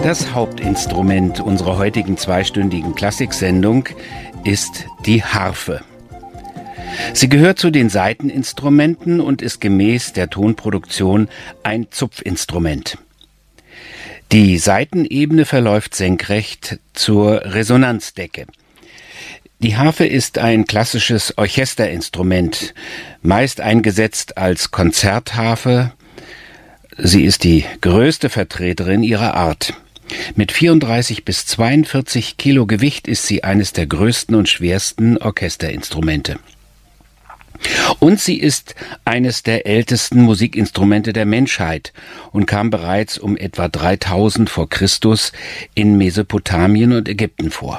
Das Hauptinstrument unserer heutigen zweistündigen Klassiksendung ist die Harfe. Sie gehört zu den Saiteninstrumenten und ist gemäß der Tonproduktion ein Zupfinstrument. Die Saitenebene verläuft senkrecht zur Resonanzdecke. Die Harfe ist ein klassisches Orchesterinstrument, meist eingesetzt als Konzertharfe. Sie ist die größte Vertreterin ihrer Art. Mit 34 bis 42 Kilo Gewicht ist sie eines der größten und schwersten Orchesterinstrumente. Und sie ist eines der ältesten Musikinstrumente der Menschheit und kam bereits um etwa 3000 vor Christus in Mesopotamien und Ägypten vor.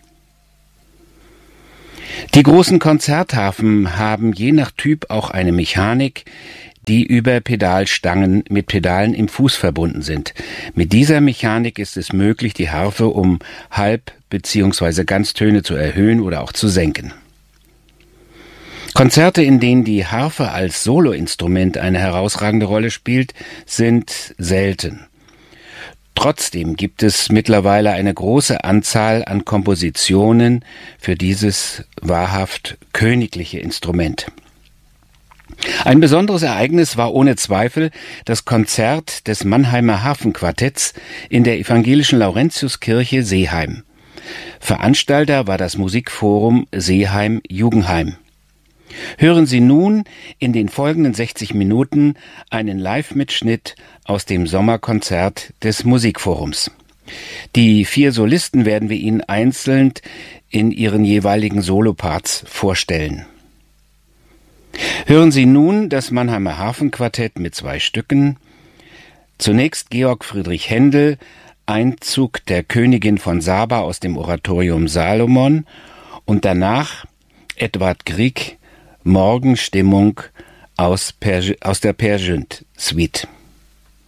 Die großen Konzertharfen haben je nach Typ auch eine Mechanik, die über Pedalstangen mit Pedalen im Fuß verbunden sind. Mit dieser Mechanik ist es möglich, die Harfe um Halb- bzw. Ganztöne zu erhöhen oder auch zu senken. Konzerte, in denen die Harfe als Soloinstrument eine herausragende Rolle spielt, sind selten. Trotzdem gibt es mittlerweile eine große Anzahl an Kompositionen für dieses wahrhaft königliche Instrument. Ein besonderes Ereignis war ohne Zweifel das Konzert des Mannheimer Harfenquartetts in der evangelischen Laurentiuskirche Seeheim. Veranstalter war das Musikforum Seeheim-Jugendheim. Hören Sie nun in den folgenden 60 Minuten einen Live-Mitschnitt aus dem Sommerkonzert des Musikforums. Die 4 Solisten werden wir Ihnen einzeln in ihren jeweiligen Soloparts vorstellen. Hören Sie nun das Mannheimer Harfenquartett mit 2 Stücken. Zunächst Georg Friedrich Händel, Einzug der Königin von Saba aus dem Oratorium Salomon, und danach Edvard Grieg, Morgenstimmung aus der Peer Gynt Suite.